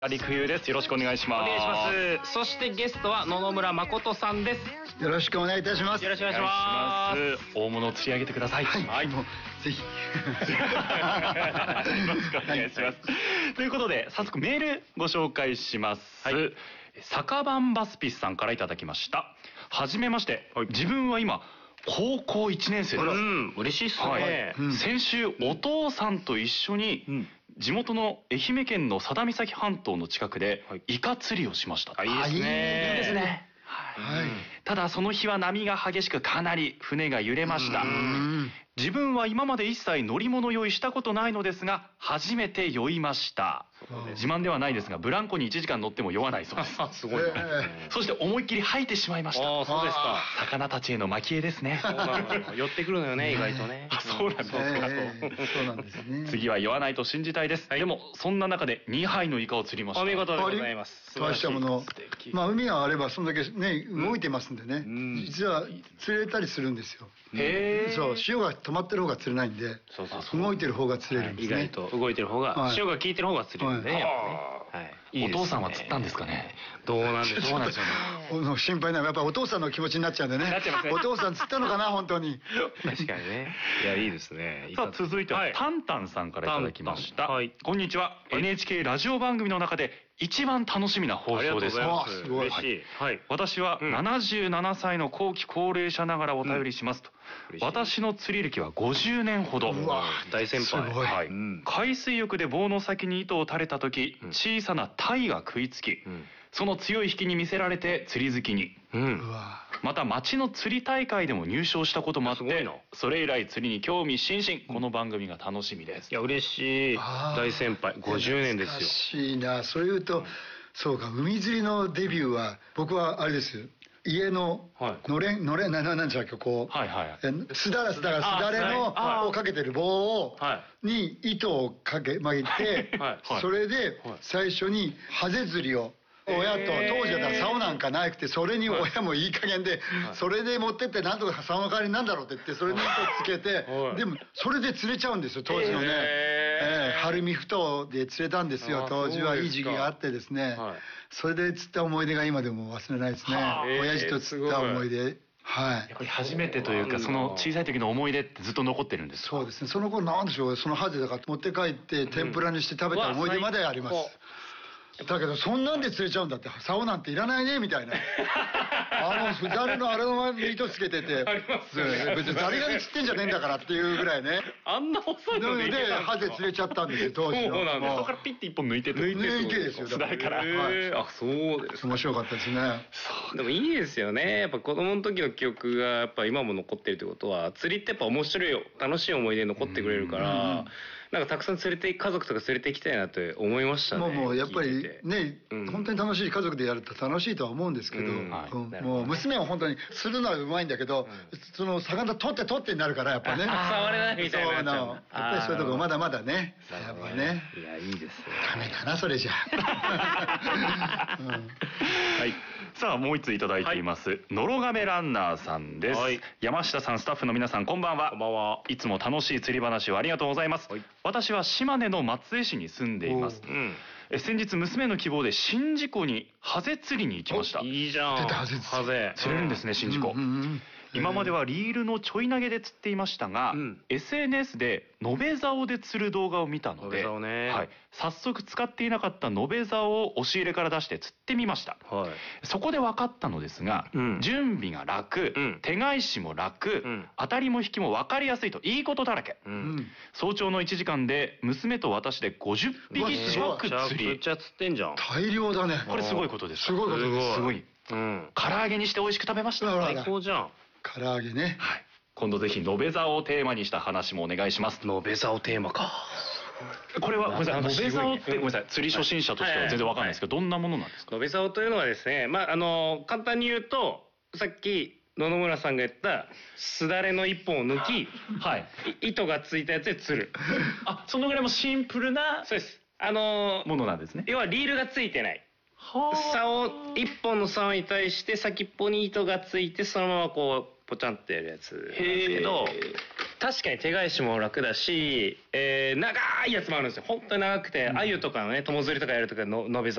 陸冬です。よろしくお願いします。 お願いします。そしてゲストは野々村誠さんです。 よろしくお願いいたします。 よろしくお願いします。 大物を釣り上げてください。 はい、もうぜひよろしくお願いします。ということで早速メールご紹介します。酒番バスピスさんからいただきました。はじめまして。自分は今高校1年生です。 嬉しいっすね。 先週お父さんと一緒に地元の愛媛県の佐田岬半島の近くでイカ釣りをしました。 いいですね。 いいですね。ただその日は波が激しくかなり船が揺れました。自分は今まで一切乗り物酔いしたことないのですが初めて酔いました。自慢ではないですがブランコに1時間乗っても酔わないそうです。 すごい。 そして思いっきり吐いてしまいました。 そうですか。 魚たちへの蒔絵ですね。 寄ってくるのよね、意外とね。 そうなんですか。 そうなんですね。 次は酔わないと信じたいです。でもそんな中で2杯のイカを釣りました。 お見事でございます。 大したもの。まあ海があればそんだけね動いてますんでね。実は釣れたりするんですよ。そう、潮が止まってる方が釣れないんで、動いてる方が釣れるんですね。 意外と動いてる方が、潮が効いてる方が釣れるね。 お父さんは釣ったんですかね。 どうなんでしょうね。 心配なのはやっぱお父さんの気持ちになっちゃうんでね。お父さん釣ったのかな本当に。 確かにね。いやいいですね。 さあ続いてはタンタンさんからいただきました。こんにちは。NHK ラジオ番組の中で一番楽しみな放送です。 嬉しい。 私は77歳の後期高齢者ながらお便りしますと。私の釣り歴は50年ほど。 大先輩。 海水浴で棒の先に糸を垂れた時小さな鯛が食いつきその強い引きに魅せられて釣り好きに。また町の釣り大会でも入賞したこともあってそれ以来釣りに興味津々。この番組が楽しみです。 いや嬉しい。大先輩50年ですよ。 嬉しいな。それ言うとそうか、海釣りのデビューは僕はあれですよ。家ののれんなんちゃうかこうすだれのをかけてる棒に糸を巻いてそれで最初にハゼ釣りを親と当時は竿なんかなくてそれに親もいい加減でそれで持ってってなんとか竿の代わりになんだろうって言ってそれに糸つけてでもそれで釣れちゃうんですよ当時のね晴海ふ頭で釣れたんですよ。当時はいい時期があってですねそれで釣った思い出が今でも忘れないですね。親父と釣った思い出。やっぱり初めてというかその小さい時の思い出ってずっと残ってるんですか。 そうですね。その頃なんでしょうそのハゼだから持って帰って天ぷらにして食べた思い出まであります。だけどそんなんで釣れちゃうんだって竿なんていらないねみたいなザルのあれの前に糸つけてて別にザリガニ釣ってんじゃねえんだからっていうぐらいね。 あんな細いのでハゼ釣れちゃったんですよ当時の。 そこからピッて一本抜いてですよ。 すだれから。 あそうです。 面白かったですね。 でもいいですよね。やっぱ子供の時の記憶がやっぱ今も残ってるってことは釣りってやっぱ面白い楽しい思い出残ってくれるからなんかたくさん連れて家族とか連れて行きたいなって思いましたね。 もうやっぱりね本当に楽しい家族でやると楽しいとは思うんですけどもう娘は本当に釣るのはうまいんだけどその魚取ってになるからやっぱね触れないみたいな。 やっぱりそういうとこまだまだねやっぱね。 いやいいですね。 ダメかなそれじゃ。 さあもう一ついただいています。のろがめランナーさんです。山下さんスタッフの皆さんこんばんは。 こんばんは。 いつも楽しい釣り話をありがとうございます。私は島根の松江市に住んでいます。先日娘の希望で宍道湖にハゼ釣りに行きました。 いいじゃん。ハゼ釣れるんですね宍道湖。今まではリールのちょい投げで釣っていましたが、SNS で延べ竿で釣る動画を見たので、早速使っていなかった延べ竿を押し入れから出して釣ってみました。そこで分かったのですが、準備が楽、手返しも楽、当たりも引きも分かりやすいといいことだらけ。早朝の1時間で娘と私で50匹近く釣り。 めっちゃ釣ってんじゃん。 大量だね。 これすごいことです。 すごいことです。 すごい。唐揚げにして美味しく食べました。 最高じゃん。 唐揚げね。 今度ぜひ延べ竿をテーマにした話もお願いします。 延べ竿テーマか。 これはごめんなさい。延べ竿ってごめんなさい。釣り初心者としては全然わかんないですけどどんなものなんですか。 延べ竿というのはですね、簡単に言うとさっき野々村さんが言ったすだれの一本を抜き、糸がついたやつで釣る。 そのぐらいもシンプルなそうですものなんですね。 要はリールがついてない。竿一本の竿に対して先っぽに糸がついてそのままこうポチャンってやるやつなんですけど確かに手返しも楽だし長いやつもあるんですよ。本当に長くて鮎とかのね友釣りとかやるときの延べ竿